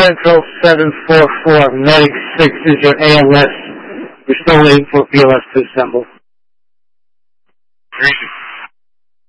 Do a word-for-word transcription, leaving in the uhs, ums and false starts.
Central seven four four, Medic six is your A L S. We're still waiting for B L S to assemble. Crazy.